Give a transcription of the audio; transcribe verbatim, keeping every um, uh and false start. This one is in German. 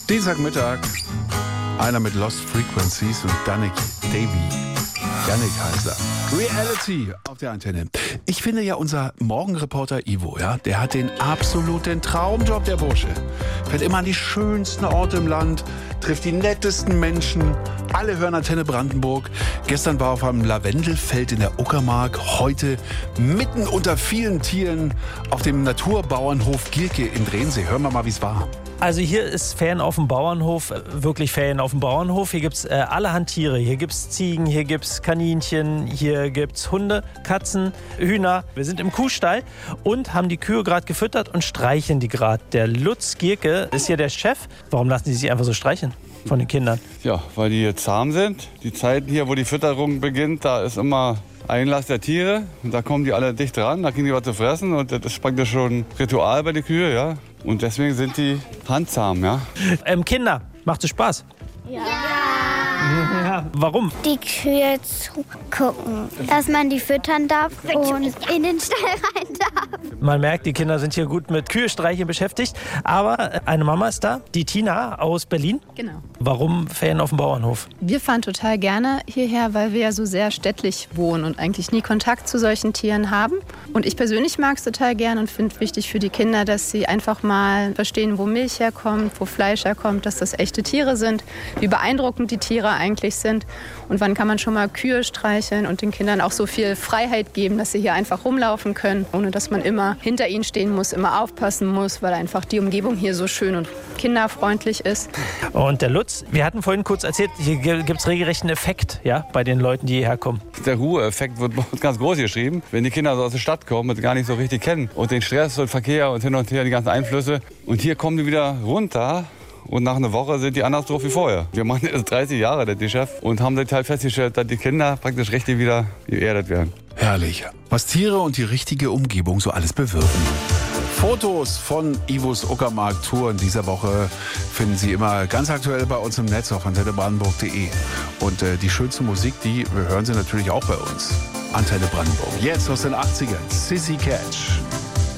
Dienstagmittag, einer mit Lost Frequencies und Danik Davy. Janik heißt er. Reality auf der Antenne. Ich finde ja, unser Morgenreporter Ivo, ja, der hat den absoluten Traumjob, der Bursche. Fährt immer an die schönsten Orte im Land, trifft die nettesten Menschen. Alle hören Antenne Brandenburg. Gestern war er auf einem Lavendelfeld in der Uckermark. Heute mitten unter vielen Tieren auf dem Naturbauernhof Gierke in Drehensee. Hören wir mal, wie es war. Also hier ist Ferien auf dem Bauernhof, wirklich Ferien auf dem Bauernhof. Hier gibt es äh, allerhand Tiere. Hier gibt es Ziegen, hier gibt es Kaninchen, hier gibt es Hunde, Katzen, Hühner. Wir sind im Kuhstall und haben die Kühe gerade gefüttert und streicheln die gerade. Der Lutz Gierke ist hier der Chef. Warum lassen die sich einfach so streicheln von den Kindern? Ja, weil die jetzt zahm sind. Die Zeiten hier, wo die Fütterung beginnt, da ist immer Einlass der Tiere. Und da kommen die alle dicht dran, da kriegen die was zu fressen. Und das ist praktisch schon ein Ritual bei den Kühen, ja. Und deswegen sind die handzahm, ja. Ähm, Kinder, macht es Spaß? Ja. Ja. Warum? Die Kühe zugucken, dass man die füttern darf und in den Stall rein darf. Man merkt, die Kinder sind hier gut mit Kühe-Streicheln beschäftigt. Aber eine Mama ist da, die Tina aus Berlin. Genau. Warum Ferien auf dem Bauernhof? Wir fahren total gerne hierher, weil wir ja so sehr städtlich wohnen und eigentlich nie Kontakt zu solchen Tieren haben. Und ich persönlich mag es total gerne und finde wichtig für die Kinder, dass sie einfach mal verstehen, wo Milch herkommt, wo Fleisch herkommt, dass das echte Tiere sind, wie beeindruckend die Tiere eigentlich sind und wann kann man schon mal Kühe streicheln und den Kindern auch so viel Freiheit geben, dass sie hier einfach rumlaufen können, ohne dass man immer hinter ihnen stehen muss, immer aufpassen muss, weil einfach die Umgebung hier so schön und kinderfreundlich ist. Und der Lutz, wir hatten vorhin kurz erzählt, hier gibt es regelrecht einen Effekt, ja, bei den Leuten, die hierher kommen. Der Ruheeffekt wird ganz groß geschrieben, wenn die Kinder so aus der Stadt kommen und gar nicht so richtig kennen und den Stress und Verkehr und hin und her, die ganzen Einflüsse. Und hier kommen die wieder runter. Und nach einer Woche sind die anders drauf wie vorher. Wir machen jetzt dreißig Jahre, der Chef, und haben halt festgestellt, dass die Kinder praktisch richtig wieder geerdet werden. Herrlich. Was Tiere und die richtige Umgebung so alles bewirken. Fotos von Ivos Uckermark-Tour in dieser Woche finden Sie immer ganz aktuell bei uns im Netz auf antenne brandenburg punkt de. Und äh, die schönste Musik, die hören Sie natürlich auch bei uns. Antenne Brandenburg. Jetzt aus den achtzigern. Sissy Catch.